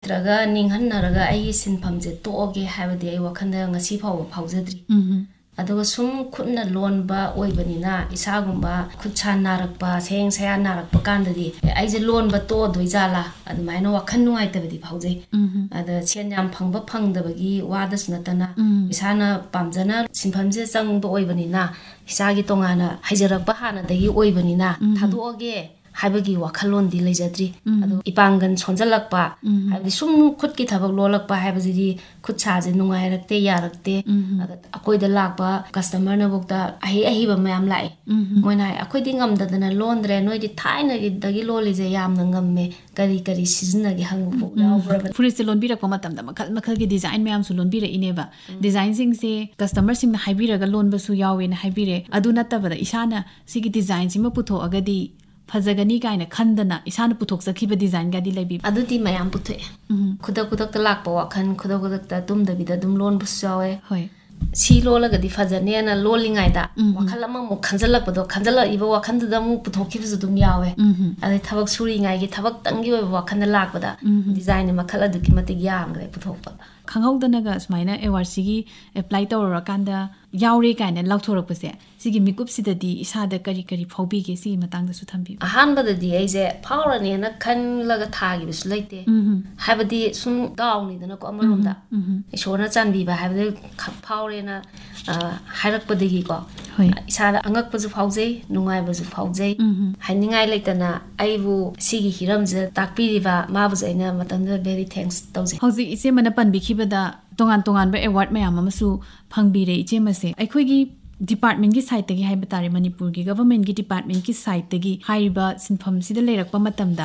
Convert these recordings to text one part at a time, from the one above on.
ꯅꯠꯇ꯭ꯔꯒ ꯅꯤꯡꯍꯟꯅꯔꯒ ꯑꯩꯒꯤ ꯁꯤꯟꯐꯝꯁꯦ ꯇꯣꯛꯑꯒꯦ ꯍꯥꯏꯕꯗꯤ ꯑꯩ ꯋꯥꯈꯟꯗ ꯉꯁꯤ ꯐꯥꯎꯕ ꯐꯥꯎꯖꯗ꯭ꯔꯤ ꯑꯗꯨꯒ ꯁꯨꯝ ꯈꯨꯠꯅ ꯂꯣꯟꯕ ꯑꯣꯏꯕꯅꯤꯅ ꯏꯁꯥꯒꯨꯝꯕ ꯈꯨꯠ ꯁꯥ ꯅꯥꯔꯛꯄ ꯁꯌꯦꯡ ꯁꯌꯥ ꯅꯥꯔꯛꯄ ꯀꯥꯟꯗꯗꯤ ꯑꯩꯁꯦ ꯂꯣꯟꯕ ꯇꯣꯛꯑꯗꯣꯏꯖꯥꯠꯂꯥ ꯑꯗꯨꯃꯥꯏꯅ ꯋꯥꯈꯟ ꯅꯨꯡꯉꯥꯏꯇꯕꯗꯤ ꯐꯥꯎꯖꯩ ꯑꯗ ꯁꯦꯟ ꯌꯥꯝ ꯐꯪꯕ ꯐꯪꯗꯕꯒꯤ ꯋꯥꯗꯁꯨ ꯅꯠꯇꯅ ꯏꯁꯥꯅ ꯄꯥꯝꯖꯅ ꯁꯤꯟꯐꯝꯁꯦ ꯆꯪꯕ ꯑꯣꯏꯕꯅꯤꯅ ꯏꯁꯥꯒꯤ ꯇꯣꯉꯥꯟꯅ ꯍꯩꯖꯔꯛꯄ ꯍꯥꯟꯅꯗꯒꯤ ꯑꯣꯏꯕꯅꯤ나 ꯊꯥꯗꯣꯛꯑꯒꯦ ꯍꯥꯏꯕꯒꯤ ꯋꯥꯈꯜꯂꯣꯟꯗꯤ ꯂꯩꯖꯗ꯭ꯔꯤ ꯑꯗꯣ ꯏꯄꯥꯡꯒꯟ ꯁꯣꯟꯖꯜꯂꯛꯄ ꯍꯥꯏꯕꯗꯤ ꯁꯨꯝ ꯈꯨꯠꯀꯤ ꯊꯕꯛ ꯂꯣꯜꯂꯛꯄ ꯍꯥꯏꯕꯁꯤꯗꯤ ꯈꯨꯠ ꯁꯥꯁꯦ ꯅꯨꯡꯉꯥꯏꯔꯛꯇꯦ ꯌꯥꯔꯛꯇꯦ ꯑꯗ ꯑꯩꯈꯣꯏꯗ ꯂꯥꯛꯄ ꯀꯁꯇꯃꯔꯅꯕꯨꯛꯇ ꯑꯍꯩꯕ ꯃꯌꯥꯝ ꯂꯥꯛꯑꯦ ꯃꯣꯏꯅ ꯍꯥꯏ ꯑꯩꯈꯣꯏꯗꯤ ꯉꯝꯗꯗꯅ ꯂꯣꯟꯗ꯭ꯔꯦ ꯅꯣꯏꯗꯤ ꯊꯥꯏꯅꯒꯤ ꯂꯣꯜꯂꯤꯁꯦ ꯌꯥꯝꯅ ꯉꯝꯃꯦ ꯀꯔꯤ ꯁꯤꯖꯤꯟꯅꯒꯦ ꯍꯪꯕ ꯌꯥꯎꯕ꯭ꯔꯕ ꯐꯨꯔꯤꯠꯁꯦ ꯂꯣꯟꯕꯤꯔꯛꯄ ꯃꯇꯝꯗ ꯃꯈꯜ ꯃꯈꯜꯒꯤ ꯗꯤꯖꯥꯏꯟ ꯃꯌꯥꯝꯁꯨ ꯂꯣꯟꯕꯤꯔꯛꯏꯅꯦꯕ ꯗꯤꯖꯥꯏꯟꯁꯤꯡꯁꯦ ꯀꯁꯇꯃꯔꯁꯤꯡꯅ ꯍꯥꯏꯕꯤꯔꯒ ꯂꯣꯟꯕꯁꯨ ꯌꯥꯎꯋꯦꯅ ꯍꯥꯏꯕꯤꯔꯦ ꯑꯗꯨ ꯅꯠꯇꯕꯗ ꯏꯁꯥꯅ ꯁꯤꯒꯤ ꯗꯤꯖꯥꯏꯟꯁꯤꯃ ꯄꯨꯊꯣꯛꯑꯒꯗꯤ ꯐꯖꯒꯅꯤ ꯀꯥꯏꯅ ꯈꯟꯗꯅ ꯏꯁꯥꯅ ꯄꯨꯊꯣꯛꯆꯈꯤꯕ ꯗꯤꯖꯥꯏꯟꯒꯗꯤ ꯂꯩꯕꯤꯕ ꯑꯗꯨꯗꯤ ꯃꯌꯥꯝ ꯄꯨꯊꯣꯛꯑꯦ ꯈꯨꯗꯛꯇ ꯂꯥꯛꯄ ꯋꯥꯈꯜ ꯈꯨꯗꯛꯇ ꯇꯨꯝꯗꯕꯤꯗ ꯑꯗꯨꯝ ꯂꯣꯟꯕꯁꯨ ꯌꯥꯎꯋꯦ ꯍꯣꯏ ꯁꯤ ꯂꯣꯜꯂꯒꯗꯤ ꯐꯖꯅꯦꯅ ꯂꯣꯜꯂꯤꯉꯩꯗ ꯋꯥꯈꯜ ꯑꯃꯃꯨꯛ ꯈꯟꯖꯜꯂꯛꯏꯕ ꯋꯥꯈꯜꯗꯨꯗ ꯑꯃꯨꯛ ꯄꯨꯊꯣꯛꯈꯤꯕꯁꯨ ꯑꯗꯨꯝ ꯌꯥꯎꯋꯦ ꯑꯗꯩ ꯊꯕꯛ ꯁꯨꯔꯤꯉꯩꯒꯤ ꯊꯕꯛꯇꯪꯒꯤ ꯑꯣꯏꯕ ꯋꯥꯈꯜꯗ ꯂꯥꯛꯄꯗ ꯗꯤꯖꯥꯏꯟ ꯃꯈꯜ ꯑꯗꯨꯛꯀꯤ ꯃꯇꯤꯛ ꯌꯥꯝꯈ꯭ꯔꯦ ꯄꯨꯊꯣꯛꯄ ꯈꯪꯍꯧꯗꯅꯒ ꯁꯨꯃꯥꯏꯅ ꯑꯦꯋꯥꯔꯗꯁꯤꯒꯤ ꯑꯦꯄ꯭ꯂꯥꯏ ꯇꯧꯔꯀꯥꯟꯗ ꯌꯥꯎꯔꯦ ꯀꯥꯏꯅ ꯂꯥꯎꯊꯣꯔꯛꯄꯁꯦ ꯁꯤꯒꯤ ꯃꯤꯀꯨꯞꯁꯤꯗꯗꯤ ꯏꯁꯥꯗ ꯀꯔꯤ ꯐꯥꯎꯕꯤꯒꯦ ꯁꯤꯒꯤ ꯃꯇꯥꯡꯗꯁꯨ ꯊꯝꯕꯤꯌꯨ ꯑꯍꯥꯟꯕꯗꯗꯤ ꯑꯩꯁꯦ ꯐꯥꯎꯔꯅꯦꯅ ꯈꯜꯂꯒ ꯊꯥꯈꯤꯕꯁꯨ ꯂꯩꯇꯦ ꯍꯥꯏꯕꯗꯤ ꯁꯨം ꯗꯥꯎꯅꯤꯗꯅꯀꯣ ꯑꯃꯔꯣꯝꯗ ꯏꯁꯣꯔꯅ ꯆꯥꯟꯕꯤꯕ ꯍꯥꯏꯕꯗꯤ ꯐꯥꯎꯔꯦꯅ ꯍꯥꯏꯔꯛꯄꯗꯒꯤꯀꯣ ꯏꯁꯥꯗ ꯑꯉꯛꯄꯁꯨ ꯐꯥꯎꯖꯩ ꯅꯨꯡꯉꯥꯏꯕꯁꯨ ꯐꯥꯎꯖꯩ ꯍꯥꯏꯅꯤꯡꯉꯥꯏ ꯂꯩꯇꯅ ꯑꯩꯕꯨ ꯁꯤꯒꯤ ꯍꯤꯔꯝꯁꯤꯗ ꯇꯥꯛꯄꯤꯔꯤꯕ ꯃꯥꯕꯨꯁꯨ ꯑꯩꯅ ꯃꯇꯝꯗꯨꯗ ꯚꯦꯔꯤ ꯊꯦꯡꯛꯁ ꯇꯧꯖꯩ ꯍꯧꯖꯤꯛ ꯏꯆꯦꯃꯅ ꯄꯟꯕꯤꯈꯤꯕꯗ ꯇꯣꯉꯥꯟꯕ ꯑꯦꯋꯥꯔꯗ ꯃꯌꯥꯝ ꯑꯃꯁꯨ ꯐꯪꯕꯤꯔꯦ ꯏꯆꯦꯃꯁꯦ ꯑꯩꯈꯣꯏꯒꯤ ꯗꯤꯄꯥꯔꯠꯃꯦꯟꯒꯤ ꯁꯥꯏꯠꯇꯒꯤ ꯍꯥꯏꯕ ꯇꯥꯔꯦ ꯃꯅꯤꯄꯨꯔꯒꯤ ꯒꯚꯔꯟꯃꯦꯟꯠꯒꯤ ꯗꯤꯄꯥꯔꯠꯃꯦꯟꯠꯒꯤ ꯁꯥꯏꯠꯇꯒꯤ ꯍꯥꯏꯔꯤꯕ ꯁꯤꯟꯐꯝꯁꯤꯗ ꯂꯩꯔꯛꯄ ꯃꯇꯝꯗ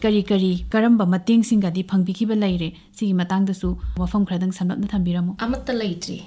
ꯀꯔꯝꯕ ꯃꯇꯦꯡꯁꯤꯡꯒꯗꯤ ꯐꯪꯕꯤꯈꯤꯕ ꯂꯩꯔꯦ ꯁꯤꯒꯤ ꯃꯇꯥꯡꯗꯁꯨ ꯋꯥꯐꯝ ꯈꯔꯗꯪ ꯁꯝꯂꯞꯅ ꯊꯝꯕꯤꯔꯝꯃꯨ ꯑꯃꯠꯇ ꯂꯩꯇ꯭ꯔꯤ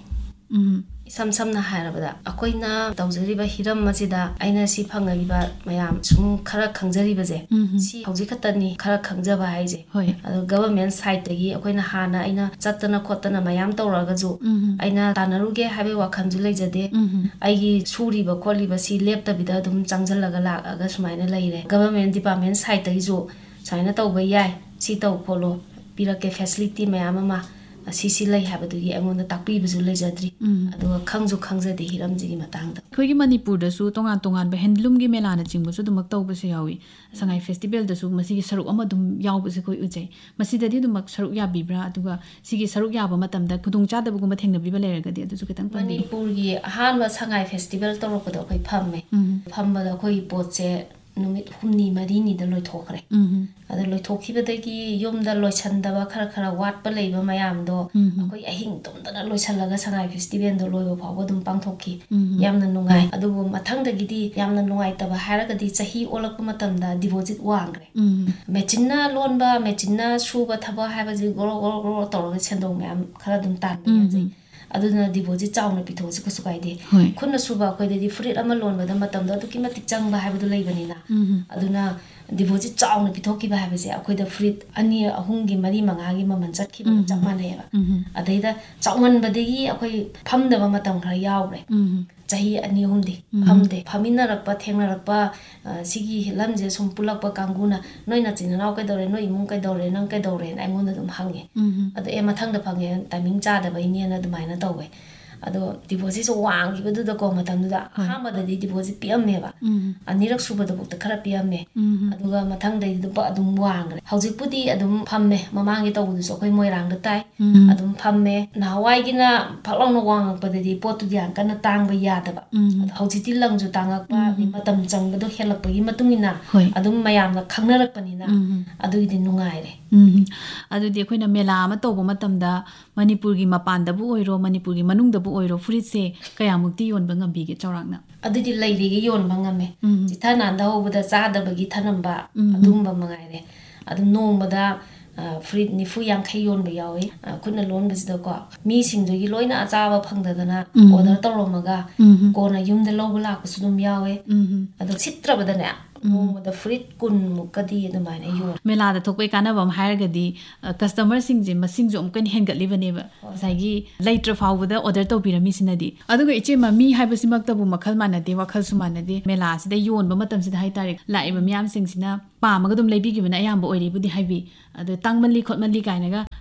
ꯏꯁꯝ ꯁꯝꯅ ꯍꯥꯏꯔꯕꯗ ꯑꯩꯈꯣꯏꯅ ꯇꯧꯖꯔꯤꯕ ꯍꯤꯔꯝ ꯑꯁꯤꯗ ꯑꯩꯅ ꯁꯤ ꯐꯪꯉꯤꯕ ꯃꯌꯥꯝ ꯁꯨꯝ ꯈꯔ ꯈꯪꯖꯔꯤꯕꯁꯦ ꯁꯤ ꯍꯧꯖꯤꯛ ꯈꯛꯇꯅꯤ ꯈꯔ ꯈꯪꯖꯕ ꯍꯥꯏꯁꯦ ꯑꯗꯣ ꯒꯚꯔꯟꯃꯦꯟꯠ ꯁꯥꯏꯠꯇꯒꯤ ꯑꯩꯈꯣꯏꯅ ꯍꯥꯟꯅ ꯑꯩꯅ ꯆꯠꯇꯅ ꯈꯣꯠꯇꯅ ꯃꯌꯥꯝ ꯇꯧꯔꯒꯁꯨ ꯑꯩꯅ ꯇꯥꯟꯅꯔꯨꯒꯦ ꯍꯥꯏꯕꯒꯤ ꯋꯥꯈꯜꯁꯨ ꯂꯩꯖꯗꯦ ꯑꯩꯒꯤ ꯁꯨꯔꯤꯕ ꯈꯣꯠꯂꯤꯕ ꯁꯤ ꯂꯦꯞꯇꯕꯤꯗ ꯑꯗꯨꯝ ꯆꯪꯁꯤꯜꯂꯒ ꯂꯥꯛꯑꯒ ꯁꯨꯃꯥꯏꯅ ꯂꯩꯔꯦ ꯒꯚꯔꯟꯃꯦꯟꯠ ꯗꯤꯄꯥꯔꯠꯃꯦꯟꯠ ꯁꯥꯏꯠꯇꯒꯤꯁꯨ ꯁꯨꯃꯥꯏꯅ ꯇꯧꯕ ꯌꯥꯏ ꯁꯤ ꯇꯧ ꯈꯣꯠꯂꯣ ꯄꯤꯔꯛꯀꯦ ꯐꯦꯁꯤꯂꯤꯇꯤ ꯃꯌꯥꯝ ꯑꯃ ꯁꯤ ꯂꯩ ꯍꯥꯏꯕꯗꯨꯒꯤ ꯑꯩꯉꯣꯟꯗ ꯇꯥꯛꯄꯤꯕꯁꯨ ꯂꯩꯖꯗ꯭ꯔꯤ ꯑꯗꯨꯒ ꯈꯪꯖꯗꯦ ꯍꯤꯔꯝꯁꯤꯒꯤ ꯃꯇꯥꯡꯗ ꯑꯩꯈꯣꯏꯒꯤ ꯃꯅꯤꯄꯨꯔꯗꯁꯨ ꯇꯣꯉꯥꯟꯕ ꯍꯦꯟꯗꯂꯨꯝꯒꯤ ꯃꯦꯂꯥꯅꯆꯤꯡꯕꯁꯨ ꯑꯗꯨꯃꯛ ꯇꯧꯕꯁꯨ ꯌꯥꯎꯏ ꯁꯉꯥꯏ ꯐꯦꯁꯇꯤꯚꯦꯜꯗꯁꯨ ꯃꯁꯤꯒꯤ ꯁꯔꯨꯛ ꯑꯃ ꯑꯗꯨꯝ ꯌꯥꯎꯕꯁꯦ ꯑꯩꯈꯣই ꯎꯖꯩ ꯃꯁꯤꯗꯗꯤ ꯑꯗꯨꯃꯛ ꯁꯔꯨꯛ ꯌꯥꯕꯤꯕ꯭ꯔꯥ ꯑꯗꯨꯒ ꯁꯤꯒꯤ ꯁꯔꯨꯛ ꯌꯥꯕ ꯃꯇꯝꯗ ꯈꯨꯗꯣꯡꯆꯥꯗꯕꯒꯨꯝꯕ ꯊꯦꯡꯅꯕꯤꯕ ꯂꯩꯔꯒꯗꯤ ꯑꯗꯨꯁꯨ ꯈꯤꯇꯪ ꯄꯟꯕꯤꯌꯨ ꯃꯅꯤꯄꯨꯔꯒꯤ ꯑꯍꯥꯟꯕ ꯁꯉꯥꯏ ꯐꯦꯁꯇꯤꯚꯦꯜ ꯇꯧꯔꯛꯄꯗꯣ ꯑꯩꯈꯣꯏ ꯐꯝꯃꯦ ꯐꯝꯕꯗ ꯑꯩꯈꯣꯏꯒꯤ ꯄꯣꯠꯁꯦ ꯅꯨꯃꯤꯠ 6-4ꯗ ꯂꯣꯏꯊꯣꯛꯈ꯭ꯔꯦ ꯑꯗ ꯂꯣꯏꯊꯣꯛꯈꯤꯕꯗꯒꯤ ꯌꯨꯝꯗ ꯂꯣꯏꯁꯟꯗꯕ ꯈꯔ ꯋꯥꯠꯄ ꯂꯩꯕ ꯃꯌꯥꯝꯗꯣ ꯑꯩꯈꯣꯏ ꯑꯍꯤꯡ ꯇꯨꯝꯗꯅ ꯂꯣꯏꯁꯜꯂꯒ ꯁꯉꯥꯏ ꯐꯦꯁꯇꯤꯚꯦꯜꯗꯣ ꯂꯣꯏꯕ ꯐꯥꯎꯕ ꯑꯗꯨꯝ ꯄꯥꯡꯊꯣꯛꯈꯤ ꯌꯥꯝꯅ ꯅꯨꯡꯉꯥꯏ ꯑꯗꯨꯕꯨ ꯃꯊꯪꯗꯒꯤꯗꯤ ꯌꯥꯝꯅ ꯅꯨꯡꯉꯥꯏꯇꯕ ꯍꯥꯏꯔꯒꯗꯤ ꯆꯍꯤ ꯑꯣꯜꯂꯛꯄ ꯃꯇꯝꯗ ꯗꯤꯄꯣꯖꯤꯠ ꯋꯥꯡꯈ꯭ꯔꯦ ꯃꯦꯆꯤꯟꯅ ꯂꯣꯟꯕ ꯃꯦꯆꯤꯟꯅ ꯁꯨꯕ ꯊꯕꯛ ꯍꯥꯏꯕꯁꯤ ꯒꯣꯔꯣ ꯇꯧꯔꯒ ꯁꯦꯟꯗꯣꯡ ꯃꯌꯥꯝ ꯈꯔ ꯑꯗꯨꯝ ꯇꯥꯟꯕ ꯌꯥꯖꯩ ꯑꯗꯨꯅ ꯗꯤꯄꯣꯖꯤꯠ ꯆꯥꯎꯅ ꯄꯤꯊꯣꯛꯑꯁꯨ ꯀꯩꯁꯨ ꯀꯥꯏꯗꯦ ꯈꯨꯠꯅ ꯁꯨꯕ ꯑꯩꯈꯣꯏꯗꯗꯤ ꯐꯨꯔꯤꯠ ꯑꯃ ꯂꯣꯟꯕꯗ ꯃꯇꯝꯗꯣ ꯑꯗꯨꯛꯀꯤ ꯃꯇꯤꯛ ꯆꯪꯕ ꯍꯥꯏꯕꯗꯨ ꯂꯩꯕꯅꯤꯅ ꯑꯗꯨꯅ ꯗꯤꯄꯣꯖꯤꯠ ꯆꯥꯎꯅ ꯄꯤꯊꯣꯛꯈꯤꯕ ꯍꯥꯏꯕꯁꯦ ꯑꯩꯈꯣꯏꯗ ꯐꯨꯔꯤꯠ 2, 3, 4, 5ꯒꯤ ꯃꯃꯜ ꯆꯠꯈꯤꯕꯒ ꯆꯞ ꯃꯥꯟꯅꯩꯑꯕ ꯑꯗꯩꯗ ꯆꯥꯎꯃꯟꯕꯗꯒꯤ ꯑꯩꯈꯣꯏ ꯐꯝꯗꯕ ꯃꯇꯝ ꯈꯔ ꯌꯥꯎꯈ꯭ꯔꯦ ꯆꯍꯤ 2-3ꯗꯤ ꯐꯝꯗꯦ ꯐꯝꯃꯤꯟꯅꯔꯛꯄ ꯊꯦꯡꯅꯔꯛꯄ ꯁꯤꯒꯤ ꯍꯤꯔꯝꯁꯦ ꯁꯨꯝ ꯄꯨꯜꯂꯛꯄ ꯀꯥꯡꯕꯨꯅ ꯅꯣꯏ ꯅꯆꯤꯟ ꯅꯅꯥꯎ ꯀꯩꯗꯧꯔꯦ ꯅꯣꯏ ꯏꯃꯨꯡ ꯀꯩꯗꯧꯔꯦ ꯅꯪ ꯀꯩꯗꯧꯔꯦꯅ ꯑꯩꯉꯣꯟꯗ ꯑꯗꯨꯝ ꯍꯪꯉꯦ ꯑꯗꯣ ꯃꯊꯪꯗ ꯐꯪꯉꯦ ꯇꯥꯏꯃꯤꯡ ꯆꯥꯗꯕꯩꯅꯦꯅ ꯑꯗꯨꯃꯥꯏꯅ ꯇꯧꯋꯦ ꯑꯗꯣ ꯗꯤꯄꯣꯖꯤꯠꯁꯨ ꯋꯥꯡꯈꯤꯕꯗꯨꯗꯀꯣ ꯃꯇꯝꯗꯨꯗ ꯑꯍꯥꯟꯕꯗꯗꯤ ꯗꯤꯄꯣꯖꯤꯠ ꯄꯤꯑꯝꯃꯦꯕ ꯑꯅꯤꯔꯛ ꯁꯨꯕꯗꯐꯥꯎꯗ ꯈꯔ ꯄꯤꯑꯝꯃꯦ ꯑꯗꯨꯒ ꯃꯊꯪꯗꯩꯗꯤ ꯑꯗꯨꯝ ꯋꯥꯡꯈ꯭ꯔꯦ ꯍꯧꯖꯤꯛꯄꯨꯗꯤ ꯑꯗꯨꯝ ꯐꯝꯃꯦ ꯃꯃꯥꯡꯒꯤ ꯇꯧꯕꯗꯨꯁꯨ ꯑꯩꯈꯣꯏ ꯃꯣꯏꯔꯥꯡꯗ ꯇꯥꯏ ꯑꯗꯨꯝ ꯐꯝꯃꯦ ꯅꯍꯥꯟꯋꯥꯏꯒꯤ나 ꯐꯛꯂꯥꯎꯅ ꯋꯥꯡꯉꯛꯄꯗꯗꯤ ꯄꯣꯠꯇꯨꯗꯤ ꯌꯥꯝ ꯀꯟꯅ ꯇꯥꯡꯕ ꯌꯥꯗꯕ ꯑꯗꯣ ꯍꯧꯖꯤꯛꯇꯤ ꯂꯪꯁꯨ ꯇꯥꯡꯉꯛꯄ ꯃꯇꯝ ꯆꯪꯕꯗꯣ ꯍꯦꯜꯂꯛꯄꯒꯤ ꯃꯇꯨꯡ ꯏꯟꯅ ꯑꯗꯨꯝ ꯃꯌꯥꯝꯅ ꯈꯪꯅꯔꯛꯄꯅꯤꯅ ꯑꯗꯨꯒꯤꯗꯤ ꯅꯨꯡꯉꯥꯏꯔꯦ ꯑꯗꯨꯗꯤ ꯑꯩꯈꯣꯏꯅ ꯃꯦꯂꯥ ꯑꯃ ꯇꯧꯕ ꯃꯇꯝꯗ ꯃꯅꯤꯄꯨꯔꯒꯤ ꯃꯄꯥꯟꯗꯕꯨ ꯑꯣꯏꯔꯣ ꯃꯅꯤꯄꯨꯔꯒꯤ ꯃꯅꯨꯡꯗꯕꯨ ꯑꯣꯏꯔꯣ ꯐꯨꯔꯤꯠꯁꯦ ꯀꯌꯥꯃꯨꯛꯇꯤ ꯌꯣꯟꯕ ꯉꯝꯕꯤꯒꯦ ꯆꯥꯎꯔꯥꯛꯅ ꯑꯗꯨꯗꯤ ꯂꯩꯔꯤꯒꯤ ꯌꯣꯟꯕ ꯉꯝꯃꯦ ꯆꯤꯊ ꯅꯥꯟꯗꯍꯧꯕꯗ ꯆꯥꯗꯕꯒꯤ ꯊꯅꯝꯕ ꯑꯗꯨꯝꯕ ꯃꯉꯥꯏꯔꯦ ꯑꯗꯨꯝ ꯅꯣꯡꯃꯗ ꯐꯨꯔꯤꯠ 40-50 ꯌꯣꯟꯕ ꯌꯥꯎꯏ ꯈꯨꯠꯅ ꯂꯣꯟꯕꯁꯤꯗꯀꯣ ꯃꯤꯁꯤꯡꯗꯨꯒꯤ ꯂꯣꯏꯅ ꯑꯆꯥꯕ ꯐꯪꯗꯗꯅ ꯑꯣꯔꯗꯔ ꯇꯧꯔꯝꯃꯒ ꯀꯣꯟꯅ ꯌꯨꯝꯗ ꯂꯧꯕ ꯂꯥꯛꯄꯁꯨ ꯑꯗꯨꯝ ꯌꯥꯎꯋꯦ ꯑꯗꯣ ꯁꯤꯠꯇ꯭ꯔꯕꯗꯅꯦ ꯅꯣꯡꯃꯗ ꯐꯨꯔꯤꯠ 10ꯃꯨꯛꯀꯗꯤ ꯑꯗꯨꯃꯥꯏꯅ ꯌꯣꯜꯂꯦ ꯃꯦꯂꯥꯗ ꯊꯣꯛꯄꯒꯤ ꯀꯥꯟꯅꯕ ꯑꯃ ꯍꯥꯏꯔꯒꯗꯤ ꯀꯁꯇꯃꯔꯁꯤꯡꯁꯦ ꯃꯁꯤꯡꯁꯨ ꯑꯃꯨꯛꯀ ꯍꯦꯟꯒꯠꯂꯤꯕꯅꯦꯕ ꯉꯁꯥꯏꯒꯤ ꯂꯩꯇ꯭ꯔ ꯐꯥꯎꯕꯗ ꯑꯣꯔꯗꯔ ꯇꯧꯕꯤꯔꯝꯃꯤꯁꯤꯅꯗꯤ ꯑꯗꯨꯒ ꯏꯆꯦꯃ ꯃꯤ ꯍꯥꯏꯕꯁꯤꯃꯛꯇꯕꯨ ꯃꯈꯜ ꯃꯥꯟꯅꯗꯦ ꯋꯥꯈꯜꯁꯨ ꯃꯥꯟꯅꯗꯦ ꯃꯦꯂꯥꯁꯤꯗ ꯌꯣꯟꯕ ꯃꯇꯝꯁꯤꯗ ꯍꯥꯏꯇꯥꯔꯦ ꯂꯥꯛꯏꯕ ꯃꯤꯌꯥꯝꯁꯤꯡꯁꯤꯅ ꯄꯥꯝꯃꯒ ꯑꯗꯨꯝ ꯂꯩꯕꯤꯈꯤꯕꯅ ꯑꯌꯥꯝꯕ ꯑꯣꯏꯔꯤꯕꯨꯗꯤ ꯍꯥꯏꯕꯤ ꯑꯗꯣ ꯇꯥꯡꯃꯜꯂꯤ ꯈꯣꯠꯃꯜꯂꯤ ꯀꯥꯏꯅꯒ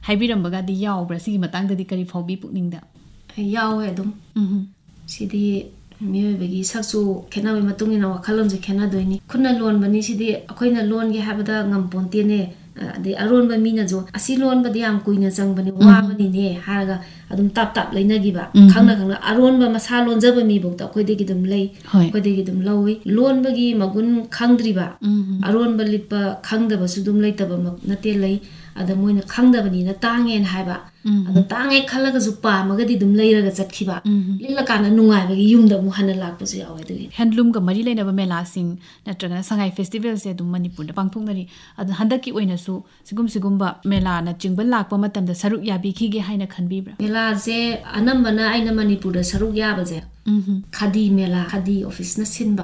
ꯍꯥꯏꯕꯤꯔꯝꯕꯒꯗꯤ ꯌꯥꯎꯕ꯭ꯔꯥ ꯁꯤꯒꯤ ꯃꯇꯥꯡꯗꯗꯤ ꯀꯔꯤ ꯐꯥꯎꯕꯤ ꯄꯨꯛꯅꯤꯡꯗ ꯌꯥꯎꯋꯦ ꯑꯗꯨꯝ ꯁꯤꯗꯤ ꯃꯤꯑꯣꯏꯕꯒꯤ ꯁꯛꯁꯨ ꯈꯦꯠꯅꯕꯒꯤ ꯃꯇꯨꯡ ꯏꯟꯅ ꯋꯥꯈꯜꯂꯣꯟꯁꯨ ꯈꯦꯠꯅꯗꯣꯏꯅꯤ ꯈꯨꯠꯅ ꯂꯣꯟꯕꯅꯤ ꯁꯤꯗꯤ ꯑꯩꯈꯣꯏꯅ ꯂꯣꯟꯒꯦ ꯍꯥꯏꯕꯗ ꯉꯝꯄꯣꯟꯇꯦꯅꯦ ꯑꯗꯩ ꯑꯔꯣꯟꯕ ꯃꯤꯅꯁꯨ ꯑꯁꯤ ꯂꯣꯟꯕꯗꯤ ꯌꯥꯝ ꯀꯨꯏꯅ ꯆꯪꯕꯅꯤ ꯋꯥꯕꯅꯤꯅꯦ ꯍꯥꯏꯔꯒ ꯑꯗꯨꯝ ꯇꯥꯞ ꯂꯩꯅꯈꯤꯕ ꯈꯪꯅ ꯈꯪꯅ ꯑꯔꯣꯟꯕ ꯃꯁꯥ ꯂꯣꯟꯖꯕ ꯃꯤꯐꯧꯗ ꯑꯩꯈꯣꯏꯗꯒꯤ ꯑꯗꯨꯝ ꯂꯩ ꯑꯩꯈꯣꯏꯗꯒꯤ ꯑꯗꯨꯝ ꯂꯧꯏ ꯂꯣꯟꯕꯒꯤ ꯃꯒꯨꯟ ꯈꯪꯗ꯭ꯔꯤꯕ ꯑꯔꯣꯟꯕ ꯂꯤꯠꯄ ꯈꯪꯗꯕꯁꯨ ꯑꯗꯨꯝ ꯂꯩꯇꯕꯃꯛ ꯅꯠꯇꯦ ꯂꯩ ꯑꯗ ꯃꯣꯏꯅ ꯈꯪꯗꯕꯅꯤꯅ ꯇꯥꯡꯉꯦꯅ ꯍꯥꯏꯕ ꯑꯗꯣ ꯇꯥꯡꯉꯦ ꯈꯜꯂꯒꯁꯨ ꯄꯥꯝꯃꯒꯗꯤ ꯑꯗꯨꯝ ꯂꯩꯔꯒ ꯆꯠꯈꯤꯕ ꯂꯤꯠꯂꯀꯥꯟꯗ ꯅꯨꯡꯉꯥꯏꯕꯒꯤ ꯌꯨꯝꯗ ꯑꯃꯨꯛ ꯍꯟꯅ ꯂꯥꯛꯄꯁꯨ ꯌꯥꯎꯋꯦ ꯑꯗꯨꯒꯤ ꯍꯦꯟꯂꯨꯝꯒ ꯃꯔꯤ ꯂꯩꯅꯕ ꯃꯦꯂꯥꯁꯤꯡ ꯅꯠꯇ꯭ꯔꯒꯅ ꯁꯉꯥꯏ ꯐꯦꯁꯇꯤꯚꯦꯜꯁꯦ ꯑꯗꯨꯝ ꯃꯅꯤꯄꯨꯔꯗ ꯄꯥꯡꯊꯣꯛꯅꯔꯤ ꯑꯗꯣ ꯍꯟꯗꯛꯀꯤ ꯑꯣꯏꯅꯁꯨ ꯁꯤꯒꯨꯝꯕ ꯃꯦꯂꯥꯅꯆꯤꯡꯕ ꯂꯥꯛꯄ ꯃꯇꯝꯗ ꯁꯔꯨꯛ ꯌꯥꯕꯤꯈꯤꯒꯦ ꯍꯥꯏꯅ ꯈꯟꯕꯤꯕ꯭ꯔꯥ ꯃꯦꯂꯥꯁꯦ ꯑꯅꯝꯕꯅ ꯑꯩꯅ ꯃꯅꯤꯄꯨꯔꯗ ꯁꯔꯨꯛ ꯌꯥꯕꯁꯦ ꯈꯥꯗꯤ ꯃꯦꯂꯥ ꯈꯥꯗꯤ ꯑꯣꯐꯤꯁꯅ ꯁꯤꯟꯕ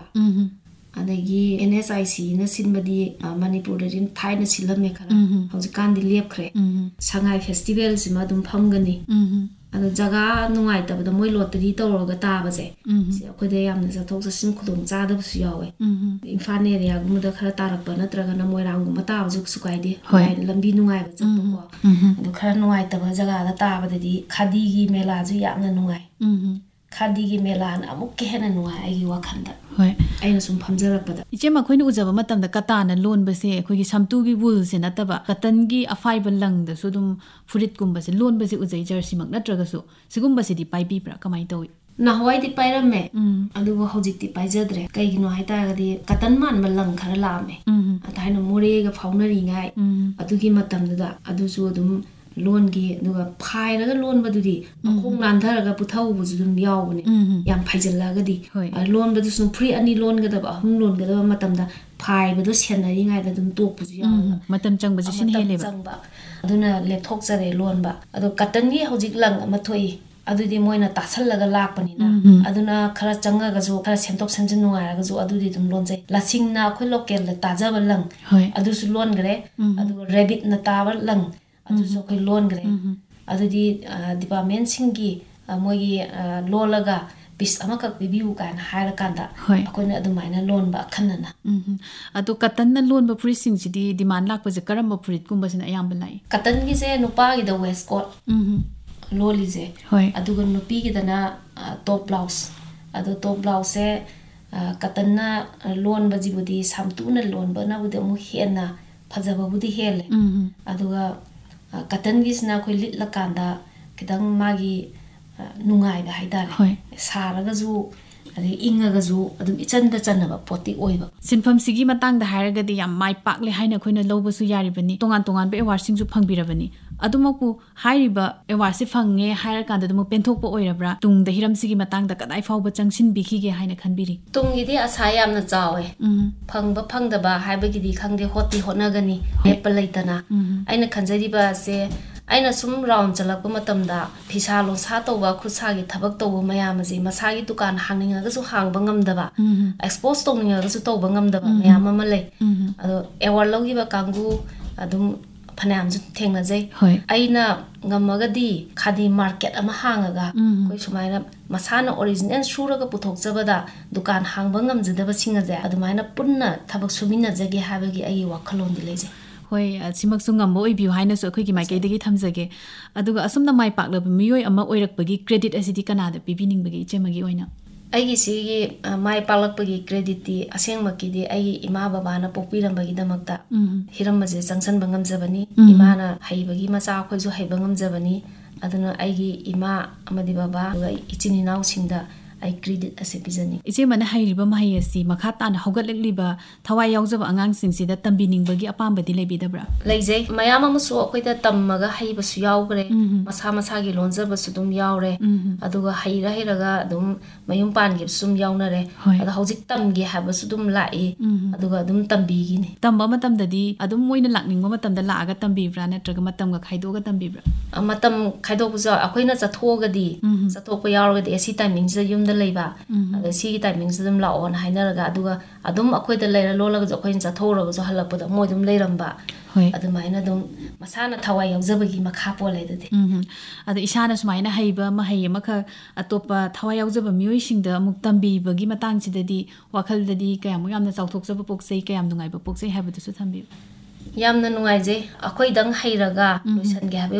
ꯑꯗꯒꯤ NSICꯅ ꯁꯤꯟꯕꯗꯤ ꯃꯅꯤꯄꯨꯔꯗꯗꯤ ꯊꯥꯏꯅ ꯁꯤꯜꯂꯝꯃꯦ ꯈꯔ ꯍꯧꯖꯤꯛꯀꯥꯟꯗꯤ ꯂꯦꯞꯈ꯭ꯔꯦ ꯁꯉꯥꯏ ꯐꯦꯁꯇꯤꯚꯦꯜꯁꯤꯃ ꯑꯗꯨꯝ ꯐꯝꯒꯅꯤ ꯑꯗꯣ ꯖꯒꯥ ꯅꯨꯡꯉꯥꯏꯇꯕꯗ ꯃꯣꯏ ꯂꯣꯇꯔꯤ ꯇꯧꯔꯒ ꯇꯥꯕꯁꯦ ꯁꯤ ꯑꯩꯈꯣꯏꯗ ꯌꯥꯝꯅ ꯆꯠꯊꯣꯛ ꯆꯠꯁꯤꯟ ꯈꯨꯗꯣꯡ ꯆꯥꯗꯕꯁꯨ ꯌꯥꯎꯋꯦ ꯏꯝꯐꯥꯜ ꯑꯦꯔꯤꯌꯥꯒꯨꯝꯕꯗ ꯈꯔ ꯇꯥꯔꯛꯄ ꯅꯠꯇ꯭ꯔꯒꯅ ꯃꯣꯏꯔꯥꯡꯒꯨꯝꯕ ꯇꯥꯕꯁꯨ ꯀꯩꯁꯨ ꯀꯥꯏꯗꯦ ꯂꯝꯕꯤ ꯅꯨꯡꯉꯥꯏꯕ ꯆꯠꯄꯀꯣ ꯑꯗꯣ ꯈꯔ ꯅꯨꯡꯉꯥꯏꯇꯕ ꯖꯒꯥꯗ ꯇꯥꯕꯗꯗꯤ ꯈꯥꯗꯤꯒꯤ ꯃꯦꯂꯥꯁꯨ ꯌꯥꯝꯅ ꯅꯨꯡꯉꯥꯏ ꯈꯥꯗꯤꯒꯤ ꯃꯦꯂꯥꯅ ꯑꯃꯨꯛꯀ ꯍꯦꯟꯅ ꯅꯨꯡꯉꯥꯏ ꯑꯩꯒꯤ ꯋꯥꯈꯜꯗ ꯑꯩꯅ ꯁꯨꯝ ꯐꯝꯖꯔꯛꯄꯗ ꯏꯆꯦ ꯃꯈꯣꯏꯅ ꯎꯖꯕ ꯃꯇꯝꯗ ꯀꯇꯥꯅ ꯂꯣꯟꯕꯁꯦ ꯑꯩꯈꯣꯏꯒꯤ ꯁꯝꯇꯨꯒꯤ ꯋꯨꯜꯁꯦ ꯅꯠꯇꯕ ꯀꯇꯟꯒꯤ ꯑꯐꯥꯏꯕ ꯂꯪꯗꯁꯨ ꯑꯗꯨꯝ ꯐꯨꯔꯤꯠꯀꯨꯝꯕꯁꯦ ꯂꯣꯟꯕꯁꯦ ꯎꯖꯩ ꯖꯔꯁꯤꯃꯛ ꯅꯠꯇ꯭ꯔꯒꯁꯨ ꯁꯤꯒꯨꯝꯕꯁꯤꯗꯤ ꯄꯥꯏꯕꯤꯕ꯭ꯔꯥ ꯀꯃꯥꯏꯅ ꯇꯧꯏ ꯅꯍꯥꯟꯋꯥꯏꯗꯤ ꯄꯥꯏꯔꯝꯃꯦ ꯑꯗꯨꯕꯨ ꯍꯧꯖꯤꯛꯇꯤ ꯄꯥꯏꯖꯗ꯭ꯔꯦ ꯀꯩꯒꯤꯅꯣ ꯍꯥꯏꯇꯥꯔꯒꯗꯤ ꯀꯇꯟ ꯃꯥꯟꯕ ꯂꯪ ꯈꯔ ꯂꯥꯛꯑꯝꯃꯦ ꯊꯥꯏꯅ ꯃꯣꯔꯦꯒ ꯐꯥꯎꯅꯔꯤꯉꯥꯏ ꯑꯗꯨꯒꯤ ꯃꯇꯝꯗꯨꯗ ꯑꯗꯨꯁꯨ ꯑꯗꯨꯝ ꯂꯣꯟꯒꯤ ꯑꯗꯨꯒ ꯐꯥꯏꯔꯒ ꯂꯣꯟꯕꯗꯨꯗꯤ ꯃꯈꯣꯡ ꯅꯥꯟꯊꯔꯒ ꯄꯨꯊꯧꯕꯁꯨ ꯑꯗꯨꯝ ꯌꯥꯎꯕꯅꯦ ꯌꯥꯝ ꯐꯩꯖꯜꯂꯛꯑꯒꯗꯤ ꯂꯣꯟꯕꯗꯨꯁꯨ ꯐꯨꯔꯤꯠ ꯑꯅꯤ ꯂꯣꯟꯒꯗꯕ ꯑꯍꯨꯝ ꯂꯣꯟꯒꯗꯕ ꯃꯇꯝꯗ ꯐꯥꯏꯕꯗꯣ ꯁꯦꯟꯅꯔꯤꯉꯩꯗ ꯑꯗꯨꯝ ꯇꯣꯛꯄꯁꯨ ꯌꯥꯎꯋꯦꯕ ꯃꯇꯝ ꯆꯪꯕꯁꯦ ꯁꯤꯅ ꯍꯦꯜꯂꯦꯕ ꯆꯪꯕ ꯑꯗꯨꯅ ꯂꯦꯞꯊꯣꯛꯆꯔꯦ ꯂꯣꯟꯕ ꯑꯗꯣ ꯀꯇꯟꯒꯤ ꯍꯧꯖꯤꯛ ꯂꯪ ꯑꯃ ꯊꯣꯛꯏ ꯑꯗꯨꯗꯤ ꯃꯣꯏꯅ ꯇꯥꯁꯜꯂꯒ ꯂꯥꯛꯄꯅꯤꯅ ꯑꯗꯨꯅ ꯈꯔ ꯆꯪꯉꯒꯁꯨ ꯈꯔ ꯁꯦꯝꯗꯣꯛ ꯁꯦꯝꯖꯤꯟ ꯅꯨꯡꯉꯥꯏꯔꯒꯁꯨ ꯑꯗꯨꯗꯤ ꯑꯗꯨꯝ ꯂꯣꯟꯖꯩ ꯂꯁꯤꯡꯅ ꯑꯩꯈꯣꯏ ꯂꯣꯀꯦꯜꯗ ꯇꯥꯖꯕ ꯂꯪ ꯑꯗꯨꯁꯨ ꯂꯣꯟꯈ꯭ꯔꯦ ꯑꯗꯨꯒ ꯔꯦꯕꯤꯠꯅ ꯇꯥꯕ ꯂꯪ ꯑꯗꯨꯁꯨ ꯑꯩꯈꯣꯏ ꯂꯣꯟꯈ꯭ꯔꯦ ꯑꯗꯨꯗꯤ ꯗꯤꯄꯥꯔꯠꯃꯦꯟꯁꯤꯡꯒꯤ ꯃꯣꯏꯒꯤ ꯂꯣꯜꯂꯒ ꯄꯤꯁ ꯑꯃꯈꯛ ꯄꯤꯕꯤꯌꯨ ꯀꯥꯏꯅ ꯍꯥꯏꯔꯀꯥꯟꯗ ꯑꯩꯈꯣꯏꯅ ꯑꯗꯨꯃꯥꯏꯅ ꯂꯣꯟꯕ ꯑꯈꯟꯅꯅ ꯑꯗꯣ ꯀꯇꯟꯅ ꯂꯣꯟꯕ ꯐꯨꯔꯤꯠꯁꯤꯡꯁꯤꯗꯤ ꯗꯤꯃꯥꯟ ꯂꯥꯛꯄꯁꯦ ꯀꯔꯝꯕ ꯐꯨꯔꯤꯠꯀꯨꯝꯕꯁꯤꯅ ꯑꯌꯥꯝꯕ ꯂꯥꯛꯏ ꯀꯇꯟꯒꯤꯁꯦ ꯅꯨꯄꯥꯒꯤꯗ ꯋꯦꯁ ꯀꯣꯠ ꯂꯣꯜꯂꯤꯁꯦ ꯑꯗꯨꯒ ꯅꯨꯄꯤꯒꯤꯗꯅ ꯇꯣꯞ ꯕ꯭ꯂꯥꯎꯁ ꯑꯗꯣ ꯇꯣꯞ ꯕ꯭ꯂꯥꯎꯁꯁꯦ ꯀꯇꯟꯅ ꯂꯣꯟꯕꯁꯤꯕꯨꯗꯤ ꯁꯥꯝꯇꯨꯅ ꯂꯣꯟꯕꯅꯕꯨꯗꯤ ꯑꯃꯨꯛ ꯍꯦꯟꯅ ꯐꯖꯕꯕꯨꯗꯤ ꯍꯦꯜꯂꯦ ꯑꯗꯨꯒ ꯀꯇꯟꯒꯤꯁꯤꯅ ꯑꯩꯈꯣꯏ ꯂꯤꯠꯂꯀꯥꯟꯗ ꯈꯤꯇꯪ ꯃꯥꯒꯤ ꯅꯨꯡꯉꯥꯏꯕ ꯍꯥꯏꯇꯥꯔꯦ ꯁꯥꯔꯒꯁꯨ ꯑꯗꯩ ꯏꯪꯉꯒꯁꯨ ꯑꯗꯨꯝ ꯏꯆꯟꯗ ꯆꯟꯅꯕ ꯄꯣꯠꯇꯤ ꯑꯣꯏꯕ ꯁꯤꯟꯐꯝꯁꯤꯒꯤ ꯃꯇꯥꯡꯗ ꯍꯥꯏꯔꯒꯗꯤ ꯌꯥꯝ ꯃꯥꯏ ꯄꯥꯛꯂꯦ ꯍꯥꯏꯅ ꯑꯩꯈꯣꯏꯅ ꯂꯧꯕꯁꯨ ꯌꯥꯔꯤꯕꯅꯤ ꯇꯣꯉꯥꯟ ꯇꯣꯉꯥꯟꯕ ꯑꯦꯋꯥꯔꯗꯁꯤꯡꯁꯨ ꯐꯪꯕꯤꯔꯕꯅꯤ ꯑꯗꯨꯃꯛꯄꯨ ꯍꯥꯏꯔꯤꯕ ꯑꯦꯋꯥꯔꯗꯁꯦ ꯐꯪꯉꯦ ꯍꯥꯏꯔꯀꯥꯟꯗ ꯑꯗꯨꯝ ꯄꯦꯟꯊꯣꯛꯄ ꯑꯣꯏꯔꯕ꯭ꯔꯥ ꯇꯨꯡꯗ ꯍꯤꯔꯝꯁꯤꯒꯤ ꯃꯇꯥꯡꯗ ꯀꯗꯥꯏ ꯐꯥꯎꯕ ꯆꯪꯁꯤꯟꯕꯤꯈꯤꯒꯦ ꯍꯥꯏꯅ ꯈꯟꯕꯤꯔꯤ ꯇꯨꯡꯒꯤꯗꯤ ꯑꯁꯥ ꯌꯥꯝꯅ ꯆꯥꯎꯋꯦ ꯐꯪꯕ ꯐꯪꯗꯕ ꯍꯥꯏꯕꯒꯤꯗꯤ ꯈꯪꯗꯦ ꯍꯣꯠꯇꯤ ꯍꯣꯠꯅꯒꯅꯤ ꯂꯦꯞꯄ ꯂꯩꯇꯅ ꯑꯩꯅ ꯈꯟꯖꯔꯤꯕ ꯑꯁꯦ ꯑꯩꯅ ꯁꯨꯝ ꯔꯥꯎꯟ ꯆꯠꯂꯛꯄ ꯃꯇꯝꯗ ꯐꯤꯁꯥ ꯂꯣꯟꯁꯥ ꯇꯧꯕ ꯈꯨꯠꯁꯥꯒꯤ ꯊꯕꯛ ꯇꯧꯕ ꯃꯌꯥꯝ ꯑꯁꯤ ꯃꯁꯥꯒꯤ ꯗꯨꯀꯥꯟ ꯍꯥꯡꯅꯤꯡꯉꯒꯁꯨ ꯍꯥꯡꯕ ꯉꯝꯗꯕ ꯑꯦꯛꯁꯄꯣꯖ ꯇꯧꯅꯤꯡꯉꯒꯁꯨ ꯇꯧꯕ ꯉꯝꯗꯕ ꯃꯌꯥꯝ ꯑꯃ ꯂꯩ ꯑꯗꯣ ꯑꯦꯋꯥꯔꯗ ꯂꯧꯈꯤꯕ ꯀꯥꯡꯕꯨ ꯑꯗꯨꯝ ꯐꯅꯌꯥꯝꯁꯨ ꯊꯦꯡꯅꯖꯩ ꯑꯩꯅ ꯉꯝꯃꯒꯗꯤ ꯈꯥꯗꯤ ꯃꯥꯔꯀꯦꯠ ꯑꯃ ꯍꯥꯡꯉꯒ ꯑꯩꯈꯣꯏ ꯁꯨꯃꯥꯏꯅ ꯃꯁꯥꯅ ꯑꯣꯔꯤꯖꯤꯅꯦꯜ ꯁꯨꯔꯒ ꯄꯨꯊꯣꯛꯆꯕꯗ ꯗꯨꯀꯥꯟ ꯍꯥꯡꯕ ꯉꯝꯖꯗꯕꯁꯤꯡ ꯑꯁꯦ ꯑꯗꯨꯃꯥꯏꯅ ꯄꯨꯟꯅ ꯊꯕꯛ ꯁꯨꯃꯤꯟꯅꯖꯒꯦ ꯍꯥꯏꯕꯒꯤ ꯑꯩꯒꯤ ꯋꯥꯈꯜꯂꯣꯟꯗꯤ ꯂꯩꯖꯩ ꯍꯣꯏ ꯁꯤꯃꯛꯁꯨ ꯉꯝꯕ ꯑꯣꯏꯕꯤꯌꯨ ꯍꯥꯏꯅꯁꯨ ꯑꯩꯈꯣꯏꯒꯤ ꯃꯥꯏꯀꯩꯗꯒꯤ ꯊꯝꯖꯒꯦ ꯑꯗꯨꯒ ꯑꯁꯨꯝꯅ ꯃꯥꯏ ꯄꯥꯛꯂꯕ ꯃꯤꯑꯣꯏ ꯑꯃ ꯑꯣꯏꯔꯛꯄꯒꯤ ꯀ꯭ꯔꯦꯗꯤꯠ ꯑꯁꯤꯗꯤ ꯀꯅꯥꯗ ꯄꯤꯕꯤꯅꯤꯡꯕꯒꯦ ꯏꯆꯦꯃꯒꯤ ꯑꯣꯏꯅ ꯑꯩꯒꯤ ꯁꯤꯒꯤ ꯃꯥꯏ ꯄꯥꯛꯂꯛꯄꯒꯤ ꯀ꯭ꯔꯦꯗꯤꯠꯇꯤ ꯑꯁꯦꯡꯃꯛꯀꯤꯗꯤ ꯑꯩꯒꯤ ꯏꯃꯥ ꯕꯕꯥꯅ ꯄꯣꯛꯄꯤꯔꯝꯕꯒꯤꯗꯃꯛꯇ ꯍꯤꯔꯝ ꯑꯁꯦ ꯆꯪꯁꯟꯕ ꯉꯝꯖꯕꯅꯤ ꯏꯃꯥꯅ ꯍꯩꯕꯒꯤ ꯃꯆꯥ ꯑꯩꯈꯣꯏꯁꯨ ꯍꯩꯕ ꯉꯝꯖꯕꯅꯤ ꯑꯗꯨꯅ ꯑꯩꯒꯤ ꯏꯃꯥ ꯑꯃꯗꯤ ꯕꯕꯥ ꯑꯗꯨꯒ ꯏꯆꯤꯟ ꯏꯅꯥꯎꯁꯤꯡꯗ ꯑꯩ ꯀ꯭ꯔꯦꯗꯤꯠ ꯑꯁꯤ ꯄꯤꯖꯅꯤ ꯏꯆꯦꯃꯅ ꯍꯩꯔꯤꯕ ꯃꯍꯩ ꯑꯁꯤ ꯃꯈꯥ ꯇꯥꯅ ꯍꯧꯒꯠꯂꯛꯂꯤꯕ ꯊꯋꯥꯏ ꯌꯥꯎꯖꯕ ꯑꯉꯥꯡꯁꯤꯡꯁꯤꯗ ꯇꯝꯕꯤꯅꯤꯡꯕꯒꯤ ꯑꯄꯥꯝꯕꯗꯤ ꯂꯩꯕꯤꯗꯕ꯭ꯔꯥ ꯂꯩꯖꯩ ꯃꯌꯥꯝ ꯑꯃꯁꯨ ꯑꯩꯈꯣꯏꯗ ꯇꯝꯃꯒ ꯍꯩꯕꯁꯨ ꯌꯥꯎꯈ꯭ꯔꯦ ꯃꯁꯥ ꯃꯁꯥꯒꯤ ꯂꯣꯟꯖꯕꯁꯨ ꯑꯗꯨꯝ ꯌꯥꯎꯔꯦ ꯑꯗꯨꯒ ꯍꯩꯔꯒ ꯑꯗꯨꯝ ꯃꯌꯨꯝ ꯄꯥꯟꯈꯤꯕꯁꯨ ꯑꯗꯨꯝ ꯌꯥꯎꯅꯔꯦ ꯑꯗꯣ ꯍꯧꯖꯤꯛ ꯇꯝꯒꯦ ꯍꯥꯏꯕꯁꯨ ꯑꯗꯨꯝ ꯂꯥꯛꯏ ꯑꯗꯨꯒ ꯑꯗꯨꯝ ꯇꯝꯕꯤꯈꯤꯅꯤ ꯇꯝꯕ ꯃꯇꯝꯗꯗꯤ ꯑꯗꯨꯝ ꯃꯣꯏꯅ ꯂꯥꯛꯅꯤꯡꯕ ꯃꯇꯝꯗ ꯂꯥꯛꯑꯒ ꯇꯝꯕꯤꯕ꯭ꯔꯥ ꯅꯠꯇ꯭ꯔꯒ ꯃꯇꯝꯒ ꯈꯥꯏꯗꯣꯛꯑꯒ ꯇꯝꯕꯤꯕ꯭ꯔꯥ ꯃꯇꯝ ꯈꯥꯏꯗꯣꯛꯄꯁꯨ ꯑꯩꯈꯣꯏꯅ ꯆꯠꯊꯣꯛꯑꯒꯗꯤ ꯆꯠꯊꯣꯛꯄ ꯌꯥꯎꯔꯒꯗꯤ ꯑꯁꯤ ꯇꯥꯏꯃꯤꯡꯁꯤꯗ ꯌꯨꯝꯗ ꯂꯩꯕ ꯑꯗ ꯁꯤꯒꯤ ꯇꯥꯏꯃꯤꯡꯁꯤꯗ ꯑꯗꯨꯝ ꯂꯥꯛꯑꯣꯅ ꯍꯥꯏꯅꯔꯒ ꯑꯗꯨꯒ ꯑꯗꯨꯝ ꯑꯩꯈꯣꯏꯗ ꯂꯩꯔ ꯂꯣꯜꯂꯒꯁꯨ ꯑꯩꯈꯣꯏꯅ ꯆꯠꯊꯣꯛꯎꯔꯒꯁꯨ ꯍꯜꯂꯛꯄꯗ ꯃꯣꯏ ꯑꯗꯨꯝ ꯂꯩꯔꯝꯕ ꯑꯗꯨꯃꯥꯏꯅ ꯑꯗꯨꯝ ꯃꯁꯥꯅ ꯊꯋꯥꯏ ꯌꯥꯎꯖꯕꯒꯤ ꯃꯈꯥ ꯄꯣꯜꯂꯦ ꯑꯗꯨꯗꯤ ꯑꯗꯣ ꯏꯁꯥꯅ ꯁꯨꯃꯥꯏꯅ ꯍꯩꯕ ꯃꯍꯩ ꯑꯃꯈꯛ ꯑꯇꯣꯞꯄ ꯊꯋꯥꯏ ꯌꯥꯎꯖꯕ ꯃꯤꯑꯣꯏꯁꯤꯡꯗ ꯑꯃꯨꯛ ꯇꯝꯕꯤꯕꯒꯤ ꯃꯇꯥꯡꯁꯤꯗꯗꯤ ꯋꯥꯈꯜꯗꯗꯤ ꯀꯌꯥꯃꯨꯛ ꯌꯥꯝꯅ ꯆꯥꯎꯊꯣꯛꯆꯕ ꯄꯣꯛꯆꯩ ꯀꯌꯥꯝ ꯅꯨꯡꯉꯥꯏꯕ ꯄꯣꯛꯆꯩ ꯍꯥꯏꯕꯗꯨꯁꯨ ꯊꯝꯕꯤꯌꯨ ꯌꯥꯝꯅ ꯅꯨꯡꯉꯥꯏꯖꯩ ꯑꯩꯈꯣꯏꯗꯪ ꯍꯩꯔꯒ ꯂꯣꯏꯁꯟꯒꯦ ꯍꯥꯏꯕ